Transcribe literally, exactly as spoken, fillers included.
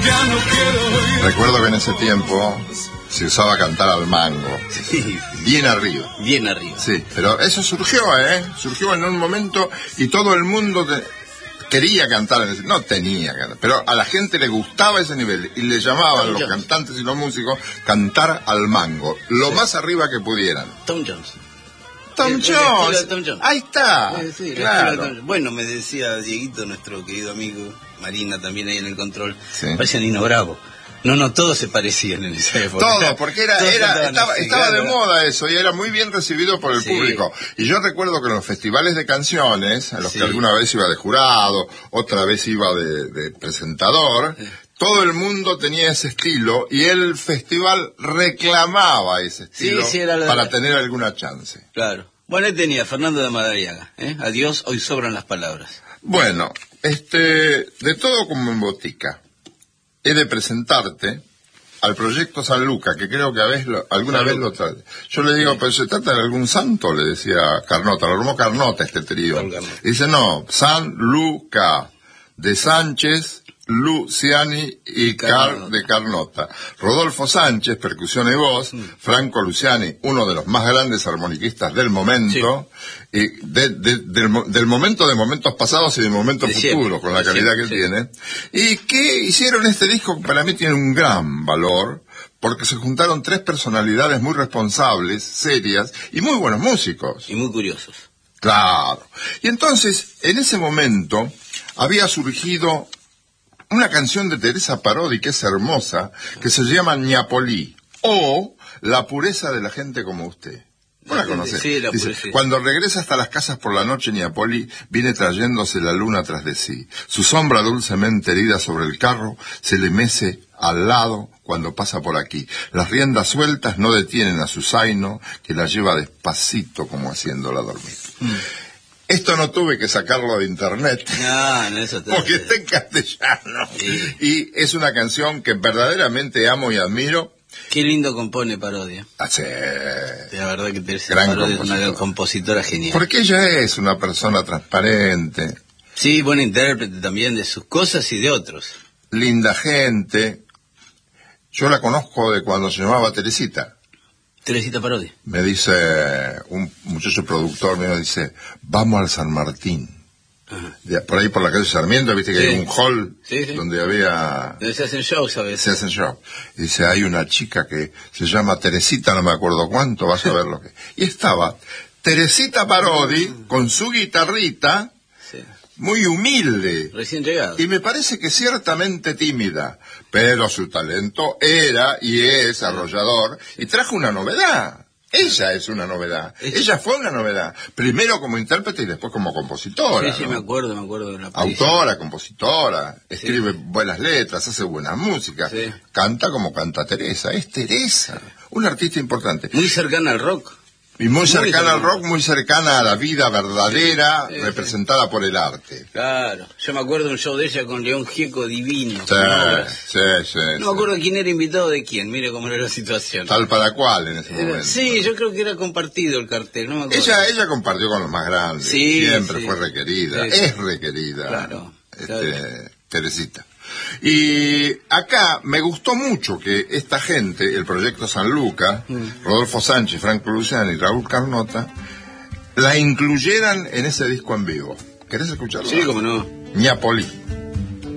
ya no quiero ir. Recuerdo que en ese tiempo se usaba cantar al mango. Sí. Bien arriba. Bien arriba. Sí, pero eso surgió, ¿eh? Surgió en un momento y todo el mundo te... quería cantar en ese... No tenía que cantar, pero a la gente le gustaba ese nivel y le llamaban Tom los Jones. cantantes y los músicos cantar al mango, lo Sí. más arriba que pudieran. Tom Jones. Tom El- el Jones. estilo de Tom Jones. Ahí está. Sí, sí, el claro. estilo de Tom Jones. Bueno, me decía Dieguito, nuestro querido amigo, Marina también ahí en el control, Sí. parecía Nino Bravo. No, no, todos se parecían en esa época. Todo, porque era, Todos era, cantaban estaba, así, estaba de claro. moda eso y era muy bien recibido por el Sí. público. Y yo recuerdo que en los festivales de canciones, a los Sí. que alguna vez iba de jurado, otra vez iba de, de presentador, Sí. todo el mundo tenía ese estilo y el festival reclamaba ese estilo Sí, sí, era la- para tener alguna chance. Claro. Bueno, ahí tenía Fernando de Madariaga. ¿eh? Adiós, hoy sobran las palabras. Bueno, este, de todo como en botica, he de presentarte al proyecto San Luca, que creo que a vez lo- alguna San vez Luca. lo trae. Yo le digo, pero se trata de algún santo, le decía Carnota, lo armó Carnota este trío. San Carnota. Dice, no, San Luca, de Sánchez, Luciani y Car Carnota. de Carnota. Rodolfo Sánchez, percusión y voz, Mm. Franco Luciani, uno de los más grandes armoniquistas del momento, y de- de- del, mo- del momento de momentos pasados y de momentos De siempre, futuros, con la de calidad que siempre, él tiene, y que hicieron este disco que para mí tiene un gran valor, porque se juntaron tres personalidades muy responsables, serias y muy buenos músicos. Y muy curiosos. Claro. Y entonces, en ese momento, había surgido una canción de Teresa Parodi que es hermosa, que se llama Ñapolí, o La pureza de la gente como usted. ¿Vos la conocés? Sí, la Dice, pureza. cuando regresa hasta las casas por la noche, Ñapolí viene trayéndose la luna tras de sí. Su sombra dulcemente herida sobre el carro se le mece al lado cuando pasa por aquí. Las riendas sueltas no detienen a su zaino, que la lleva despacito como haciéndola dormir. Mm. Esto no tuve que sacarlo de internet. No, no, eso te... Porque está en castellano. Sí. Y es una canción que verdaderamente amo y admiro. Qué lindo compone Parodia. Hace... La verdad que Teresa Gran Parodia es una compositora. compositora genial. Porque ella es una persona transparente, Sí, buena intérprete también de sus cosas y de otros. linda gente. Yo la conozco de cuando se llamaba Teresita. Teresita Parodia. Me dice un muchacho productor, me dice, vamos al San Martín. Ajá. De- por ahí por la calle Sarmiento, viste que Sí. hay un hall Sí, sí. donde había... Donde se hacen shows a se veces. hacen show. Y dice, hay una chica que se llama Teresita, no me acuerdo cuánto, vas a ver lo que... Y estaba Teresita Parodi con su guitarrita, Sí. muy humilde, Recién llegado. y me parece que ciertamente tímida, pero su talento era y es arrollador, y trajo una novedad. Ella es una novedad. Ella- Ella fue una novedad. Primero como intérprete y después como compositora. Sí, sí, ¿no? me acuerdo, me acuerdo de la aparición. Autora, compositora, escribe buenas letras, hace buena música, Sí. canta como canta Teresa, es Teresa, una artista importante. Muy cercana al rock. Y muy muy cercana al cercana. rock, muy cercana a la vida verdadera, Sí, sí, representada por el arte. Claro. Yo me acuerdo de un show de ella con León Gieco divino. Sí, con obras. sí, sí. No sí. me acuerdo quién era invitado de quién, mire cómo era la situación. Tal para cual en ese Era- momento. sí, yo creo que era compartido el cartel, no me acuerdo. Ella, ella compartió con los más grandes, Sí, siempre sí. fue requerida, Sí, sí. es requerida, Claro, este, claro. Teresita. Y acá me gustó mucho que esta gente, el proyecto San Luca, Mm. Rodolfo Sánchez, Franco Luciani y Raúl Carnota, la incluyeran en ese disco en vivo. ¿Querés escucharlo? Sí, cómo no. Ñapolí.